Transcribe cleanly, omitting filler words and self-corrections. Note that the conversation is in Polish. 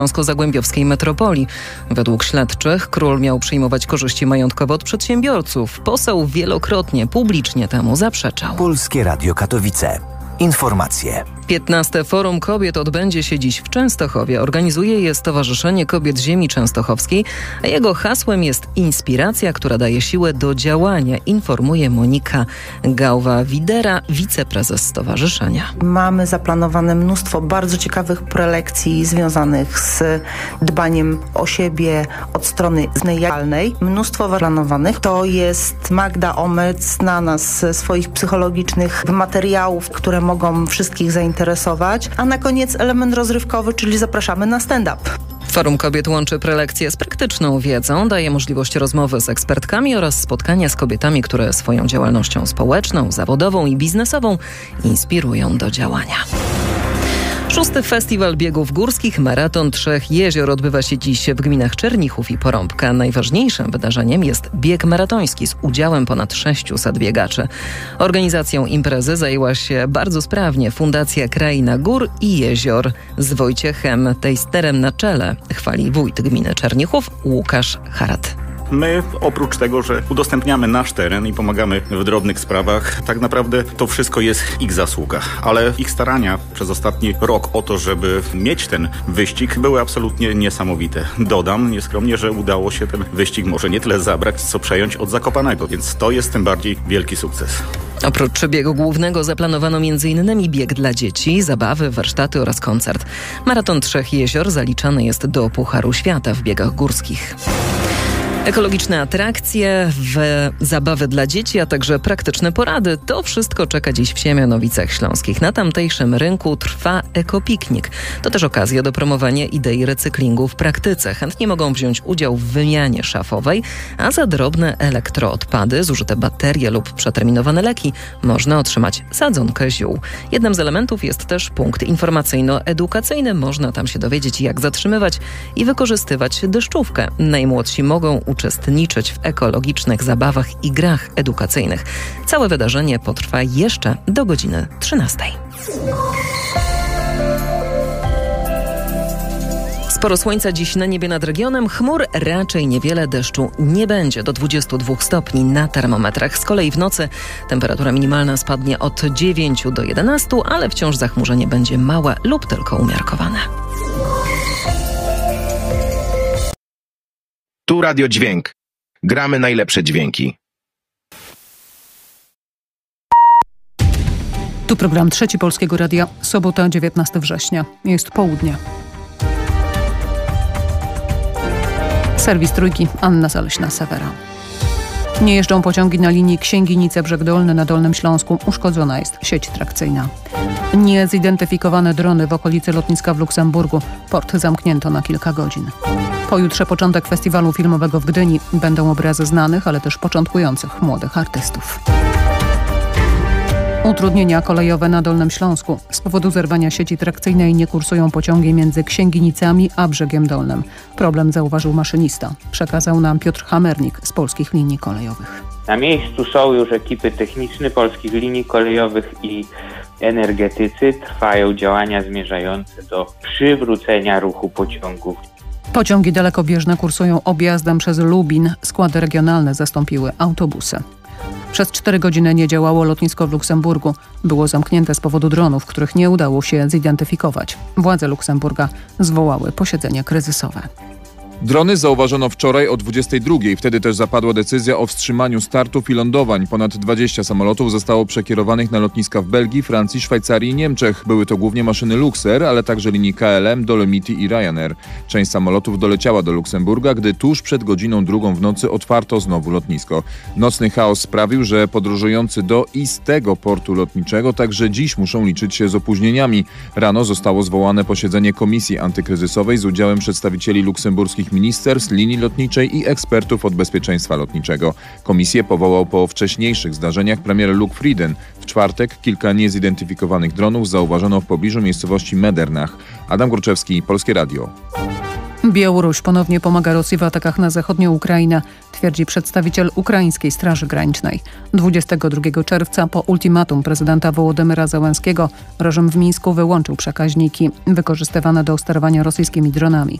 Śląsko-Zagłębiowskiej metropolii. Według śledczych król miał przyjmować korzyści majątkowe od przedsiębiorców. Poseł wielokrotnie publicznie temu zaprzeczał. Polskie Radio Katowice. Informacje. 15. Forum Kobiet odbędzie się dziś w Częstochowie. Organizuje je Stowarzyszenie Kobiet Ziemi Częstochowskiej, a jego hasłem jest inspiracja, która daje siłę do działania, informuje Monika Gałwa-Widera, wiceprezes stowarzyszenia. Mamy zaplanowane mnóstwo bardzo ciekawych prelekcji związanych z dbaniem o siebie od strony znejalnej. Mnóstwo planowanych. To jest Magda Omec, znana ze swoich psychologicznych materiałów, które mogą wszystkich zainteresować. A na koniec element rozrywkowy, czyli zapraszamy na stand-up. Forum Kobiet łączy prelekcje z praktyczną wiedzą, daje możliwość rozmowy z ekspertkami oraz spotkania z kobietami, które swoją działalnością społeczną, zawodową i biznesową inspirują do działania. 6. Festiwal Biegów Górskich Maraton Trzech Jezior odbywa się dziś w gminach Czernichów i Porąbka. Najważniejszym wydarzeniem jest bieg maratoński z udziałem ponad 600 biegaczy. Organizacją imprezy zajęła się bardzo sprawnie Fundacja Kraina Gór i Jezior z Wojciechem Tejsterem na czele, chwali wójt gminy Czernichów Łukasz Harat. My oprócz tego, że udostępniamy nasz teren i pomagamy w drobnych sprawach, tak naprawdę to wszystko jest ich zasługa. Ale ich starania przez ostatni rok o to, żeby mieć ten wyścig, były absolutnie niesamowite. Dodam nieskromnie, że udało się ten wyścig może nie tyle zabrać, co przejąć od Zakopanego, więc to jest tym bardziej wielki sukces. Oprócz biegu głównego zaplanowano m.in. bieg dla dzieci, zabawy, warsztaty oraz koncert. Maraton Trzech Jezior zaliczany jest do Pucharu Świata w biegach górskich. Ekologiczne atrakcje, zabawy dla dzieci, a także praktyczne porady. To wszystko czeka dziś w Siemianowicach Śląskich. Na tamtejszym rynku trwa ekopiknik. To też okazja do promowania idei recyklingu w praktyce. Chętni mogą wziąć udział w wymianie szafowej, a za drobne elektroodpady, zużyte baterie lub przeterminowane leki można otrzymać sadzonkę ziół. Jednym z elementów jest też punkt informacyjno-edukacyjny. Można tam się dowiedzieć, jak zatrzymywać i wykorzystywać deszczówkę. Najmłodsi mogą uczestniczyć w ekologicznych zabawach i grach edukacyjnych. Całe wydarzenie potrwa jeszcze do godziny 13. Sporo słońca dziś na niebie nad regionem, chmur raczej niewiele, deszczu nie będzie, do 22 stopni na termometrach. Z kolei w nocy temperatura minimalna spadnie od 9 do 11, ale wciąż zachmurzenie będzie małe lub tylko umiarkowane. Tu Radio Dźwięk. Gramy najlepsze dźwięki. Tu program Trzeci Polskiego Radia. Sobota, 19 września. Jest południe. Serwis Trójki. Anna Zaleśna-Sewera. Nie jeżdżą pociągi na linii Księginice-Brzeg Dolny na Dolnym Śląsku. Uszkodzona jest sieć trakcyjna. Niezidentyfikowane drony w okolicy lotniska w Luksemburgu. Port zamknięto na kilka godzin. Pojutrze początek festiwalu filmowego w Gdyni. Będą obrazy znanych, ale też początkujących młodych artystów. Utrudnienia kolejowe na Dolnym Śląsku. Z powodu zerwania sieci trakcyjnej nie kursują pociągi między Księginicami a Brzegiem Dolnym. Problem zauważył maszynista. Przekazał nam Piotr Hamernik z Polskich Linii Kolejowych. Na miejscu są już ekipy techniczne Polskich Linii Kolejowych i energetycy. Trwają działania zmierzające do przywrócenia ruchu pociągów. Pociągi dalekobieżne kursują objazdem przez Lubin. Składy regionalne zastąpiły autobusy. Przez 4 godziny nie działało lotnisko w Luksemburgu. Było zamknięte z powodu dronów, których nie udało się zidentyfikować. Władze Luksemburga zwołały posiedzenie kryzysowe. Drony zauważono wczoraj o 22:00. Wtedy też zapadła decyzja o wstrzymaniu startów i lądowań. Ponad 20 samolotów zostało przekierowanych na lotniska w Belgii, Francji, Szwajcarii i Niemczech. Były to głównie maszyny Luxair, ale także linii KLM, Dolomity i Ryanair. Część samolotów doleciała do Luksemburga, gdy tuż przed godziną 2:00 w nocy otwarto znowu lotnisko. Nocny chaos sprawił, że podróżujący do i z tego portu lotniczego także dziś muszą liczyć się z opóźnieniami. Rano zostało zwołane posiedzenie Komisji Antykryzysowej z udziałem przedstawicieli luksemburskich ministerstw, linii lotniczej i ekspertów od bezpieczeństwa lotniczego. Komisję powołał po wcześniejszych zdarzeniach premier Luc Frieden. W czwartek kilka niezidentyfikowanych dronów zauważono w pobliżu miejscowości Medernach. Adam Górczewski, Polskie Radio. Białoruś ponownie pomaga Rosji w atakach na zachodnią Ukrainę, twierdzi przedstawiciel ukraińskiej Straży Granicznej. 22 czerwca po ultimatum prezydenta Wołodymyra Zełenskiego reżim w Mińsku wyłączył przekaźniki wykorzystywane do sterowania rosyjskimi dronami.